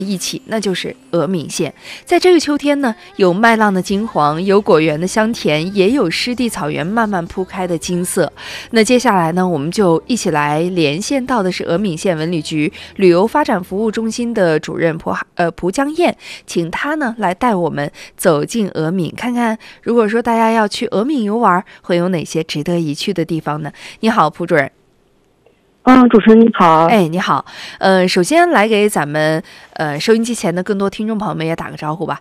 一起，那就是峨眉县。在这个秋天呢，有麦浪的金黄，有果园的香甜，也有湿地草原慢慢铺开的金色。那接下来呢，我们就一起来连线到的是峨眉县文旅局旅游发展服务中心的主任蒲江燕，请他呢来带我们走进峨眉，看看如果说大家要去峨眉游玩，会有哪些值得一去的地方呢？你好，蒲主任。 主持人你好。 你好。首先来给咱们收音机前的更多听众朋友们也打个招呼吧。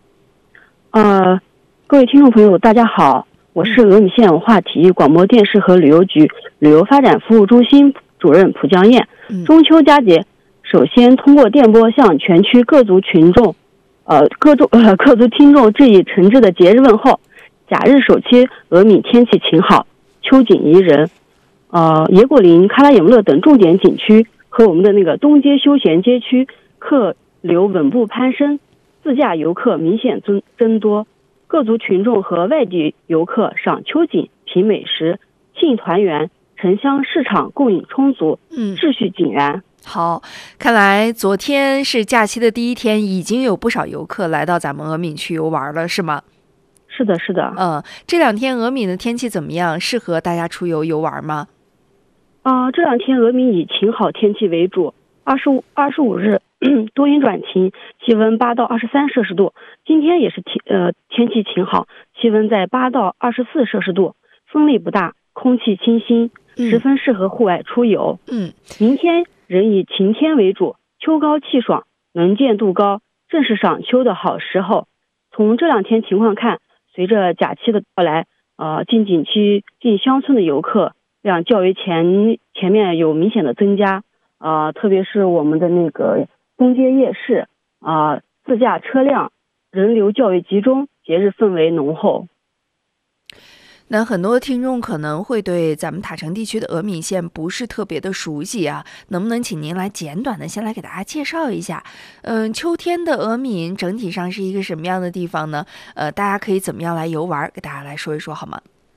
各位听众朋友大家好，我是峨眉县文化体育广播电视和旅游局旅游发展服务中心主任蒲江燕。中秋佳节，首先通过电波向全区各族群众各族听众致以诚挚的节日问候。假日首期峨眉天气晴好，秋景宜人。野果林、喀拉永乐等重点景区和我们的那个东街休闲街区客流稳步攀升，自驾游客明显增多，各族群众和外地游客赏秋景、品美食、庆团圆，城乡市场供应充足，秩序井然。 好，看来昨天是假期的第一天，已经有不少游客来到咱们峨眉去游玩了，是吗？ 是的，是的。 这两天峨眉的天气怎么样？适合大家出游游玩吗？ 这两天峨眉以晴好天气为主，25日多云转晴，气温8到23摄氏度。今天也是天气晴好，气温在8到24摄氏度，风力不大，空气清新，十分适合户外出游。明天仍以晴天为主，秋高气爽，能见度高，正是赏秋的好时候。从这两天情况看，随着假期的到来，进景区、进乡村的游客量较为前面有明显的增加，特别是我们的那个东街夜市，自驾车辆人流较为集中，节日氛围浓厚。 那很多听众可能会对咱们塔城地区的峨眉县不是特别的熟悉啊，能不能请您来简短的先来给大家介绍一下？秋天的峨眉整体上是一个什么样的地方呢？大家可以怎么样来游玩？给大家来说一说好吗？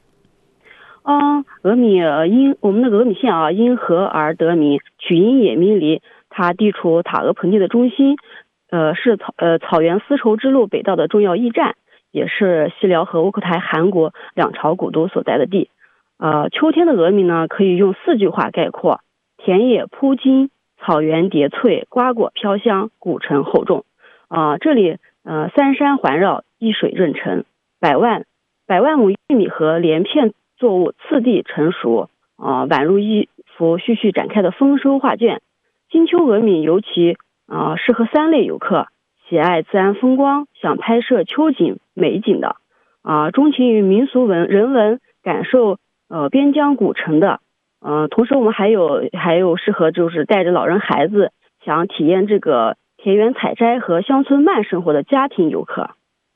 峨眉我们的峨眉县因河而得名，取因也名离。它地处塔峨盆地的中心，是草原丝绸之路北道的重要驿站，也是西辽和窝阔台韩国两朝古都所在的地。秋天的峨眉呢，可以用4句话概括：田野铺金，草原叠翠，瓜果飘香，古城厚重。这里三山环绕，一水润成，百万亩玉米和连片作物次第成熟，宛如一幅徐徐展开的丰收画卷。金秋峨眉尤其适合3类游客：喜爱自然风光，想拍摄秋景美景的，钟情于民俗人文，感受边疆古城的，同时我们还有适合就是带着老人孩子想体验这个田园采摘和乡村慢生活的家庭游客。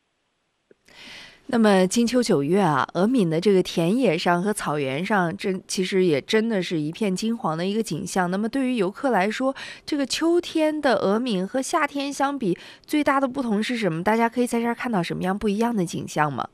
那么金秋9月峨眉的这个田野上和草原上，这其实也真的是一片金黄的一个景象。那么对于游客来说，这个秋天的峨眉和夏天相比，最大的不同是什么？大家可以在这儿看到什么样不一样的景象吗？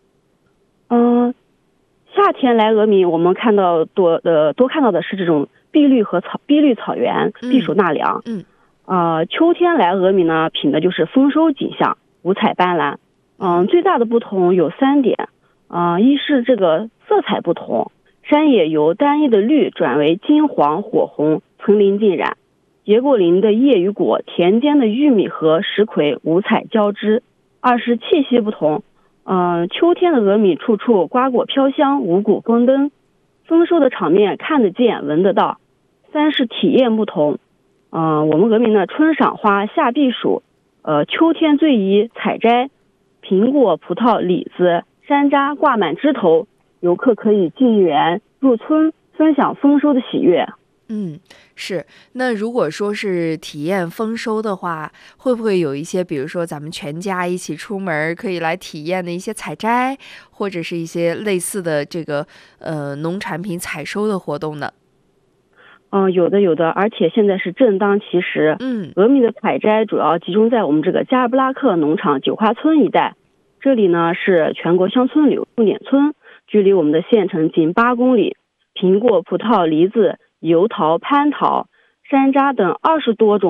夏天来峨眉，我们多看到的是这种碧绿草原，避暑纳凉。秋天来峨眉呢，品的就是丰收景象，五彩斑斓。最大的不同有3点。一是这个色彩不同，山野由单一的绿转为金黄火红，层林尽染；野果林的叶与果，田间的玉米和石葵五彩交织。二是气息不同，秋天的峨眉处处瓜果飘香，五谷丰登，丰收的场面看得见闻得到。三是体验不同，我们峨眉呢，春赏花，夏避暑，秋天最宜采摘苹果、葡萄、李子、山楂挂满枝头，游客可以进园入村，分享丰收的喜悦。 是。那如果说是体验丰收的话，会不会有一些比如说咱们全家一起出门可以来体验的一些采摘，或者是一些类似的这个农产品采收的活动呢？ 有的，而且现在是正当其时。峨眉的采摘主要集中在我们这个加尔布拉克农场九花村一带，这里呢是全国乡村旅游重点村，距离我们的县城仅8公里。苹果、葡萄、梨子、油桃、蟠桃、山楂等20多种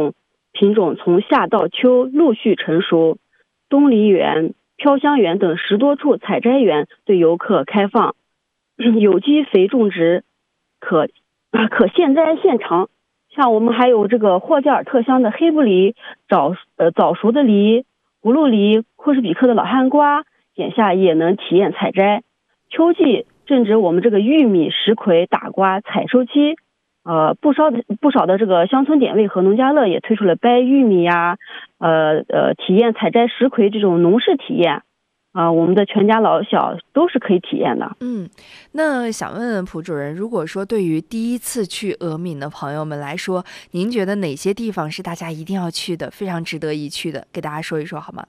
品种从夏到秋陆续成熟。东梨园、飘香园等10多处采摘园对游客开放，有机肥种植，可现摘现尝。像我们还有这个霍加尔特乡的黑布梨、早熟的梨、葫芦梨、库什比克的老汉瓜，眼下也能体验采摘。秋季正值我们这个玉米、石葵、打瓜采收期，不少的这个乡村点位和农家乐也推出了掰玉米呀，体验采摘石葵这种农事体验，我们的全家老小都是可以体验的。 那想问问蒲主任，如果说对于第一次去俄闽的朋友们来说，您觉得哪些地方是大家一定要去的，非常值得一去的，给大家说一说好吗？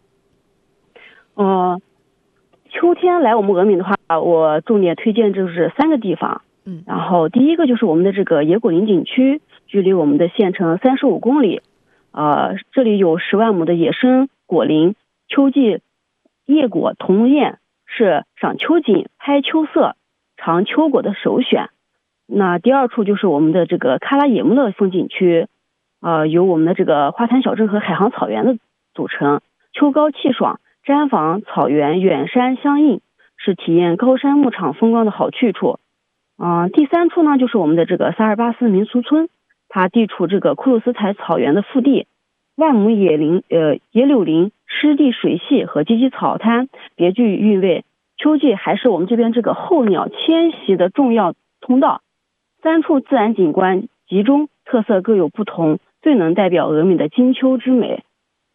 秋天来我们俄闽的话，我重点推荐就是3个地方。然后第一个就是我们的这个野果林景区，距离我们的县城35公里。这里有10万亩的野生果林，秋季叶果同艳，是赏秋景、拍秋色、尝秋果的首选。那第二处就是我们的这个喀拉野木勒风景区，由我们的这个花坛小镇和海航草原的组成，秋高气爽，毡房、草原、远山相映，是体验高山牧场风光的好去处。第3处呢，就是我们的这个萨尔巴斯民俗村，它地处这个库鲁斯采草原的腹地，万亩野柳林、湿地水系和芨芨草滩，别具韵味。秋季还是我们这边这个候鸟迁徙的重要通道。3处自然景观集中，特色各有不同，最能代表俄闽的金秋之美。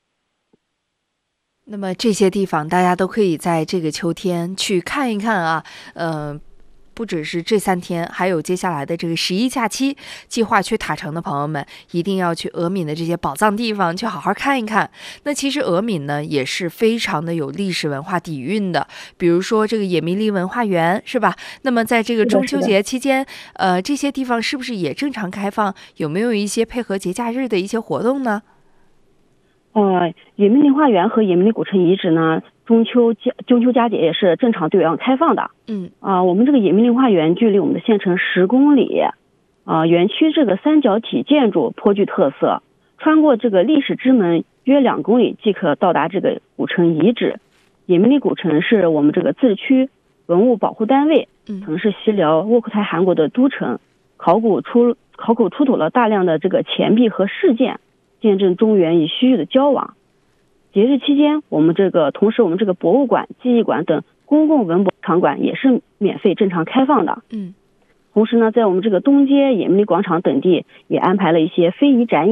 那么这些地方大家都可以在这个秋天去看一看啊，不只是这3天，还有接下来的这个11假期，计划去塔城的朋友们一定要去俄闽的这些宝藏地方去好好看一看。那其实俄闽呢也是非常的有历史文化底蕴的，比如说这个野弥利文化园，是吧？那么在这个中秋节期间，这些地方是不是也正常开放？有没有一些配合节假日的一些活动呢？ 野弥利花园和野弥利古城遗址呢，中秋佳节也是正常对外开放的。我们这个野弥利花园距离我们的县城10公里，园区这个3角体建筑颇具特色，穿过这个历史之门约2公里即可到达这个古城遗址。野弥利古城是我们这个自治区文物保护单位，曾是西辽窝阔台汗国的都城，考古出土了大量的这个钱币和饰件，见证中原与西域的交往。节日期间，同时我们这个博物馆、记忆馆等公共文博场馆也是免费正常开放的。同时呢，在我们这个东街、野弥利广场等地也安排了一些非遗展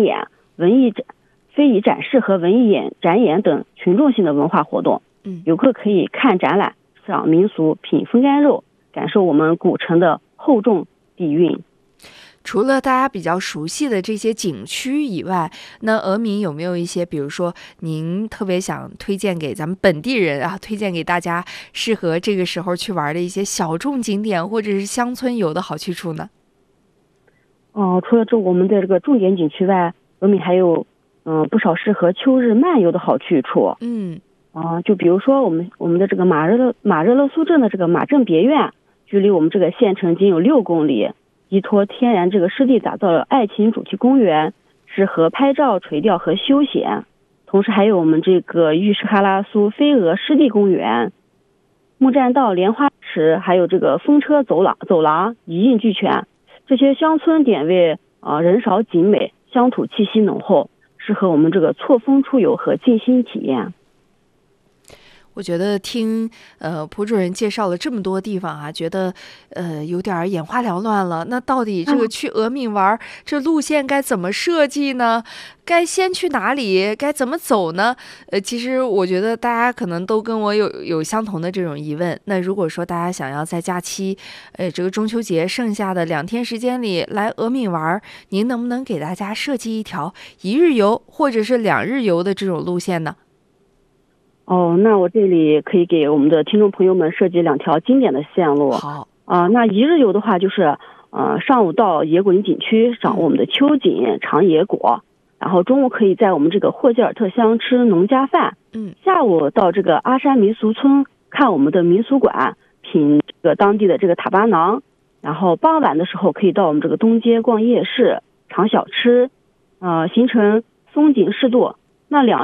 示和文艺展演等群众性的文化活动。游客可以看展览、赏民俗、品风干肉，感受我们古城的厚重底蕴。 除了大家比较熟悉的这些景区以外，那俄闽有没有一些，比如说您特别想推荐给咱们本地人啊，推荐给大家适合这个时候去玩的一些小众景点或者是乡村游的好去处呢？ 除了我们的这个重点景区外，俄闽还有不少适合秋日漫游的好去处。就比如说我们的这个马热勒苏镇的这个马镇别院，距离我们这个县城仅有6公里。依托天然这个湿地打造了爱情主题公园，适合拍照、垂钓和休闲。同时还有我们这个玉石哈拉苏飞蛾湿地公园、木栈道、莲花池，还有这个风车走廊一应俱全。这些乡村点位人少景美，乡土气息浓厚，适合我们这个错峰出游和静心体验。 我觉得听蒲主任介绍了这么多地方啊，觉得有点眼花缭乱了。那到底这个去俄闽玩，这路线该怎么设计呢？该先去哪里？该怎么走呢？其实我觉得大家可能都跟我有相同的这种疑问。那如果说大家想要在假期，这个中秋节剩下的2天时间里来俄闽玩，您能不能给大家设计一条1日游或者是2日游的这种路线呢？ 那我这里可以给我们的听众朋友们设计2条经典的线路。 好， 那1日游的话，就是上午到野果林景区赏我们的秋景、尝野果，然后中午可以在我们这个霍吉尔特乡吃农家饭。下午到这个阿山民俗村看我们的民俗馆，品这个当地的这个塔巴馕，然后傍晚的时候可以到我们这个东街逛夜市、尝小吃，行程松紧适度。那两